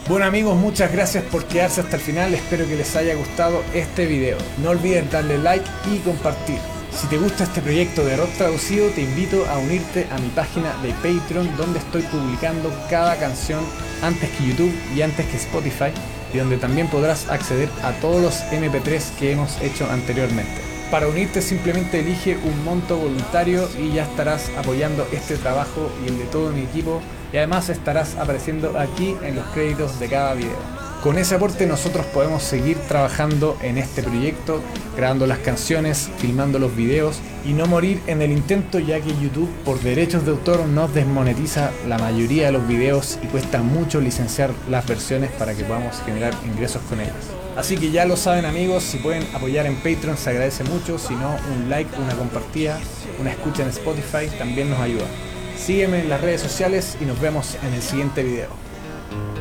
Bueno amigos, muchas gracias por quedarse hasta el final, espero que les haya gustado este video. No olviden darle like y compartir. Si te gusta este proyecto de rock traducido, te invito a unirte a mi página de Patreon, donde estoy publicando cada canción antes que YouTube y antes que Spotify, y donde también podrás acceder a todos los MP3 que hemos hecho anteriormente. Para unirte simplemente elige un monto voluntario y ya estarás apoyando este trabajo y el de todo mi equipo, y además estarás apareciendo aquí en los créditos de cada video. Con ese aporte nosotros podemos seguir trabajando en este proyecto, grabando las canciones, filmando los videos y no morir en el intento, ya que YouTube por derechos de autor nos desmonetiza la mayoría de los videos y cuesta mucho licenciar las versiones para que podamos generar ingresos con ellas. Así que ya lo saben amigos, si pueden apoyar en Patreon se agradece mucho, si no un like, una compartida, una escucha en Spotify también nos ayuda. Sígueme en las redes sociales y nos vemos en el siguiente video.